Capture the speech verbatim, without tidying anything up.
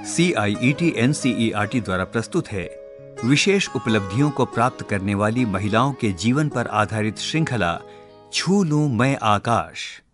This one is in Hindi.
सी आई E T N C E R T द्वारा प्रस्तुत है विशेष उपलब्धियों को प्राप्त करने वाली महिलाओं के जीवन पर आधारित श्रृंखला छू लूं मैं आकाश।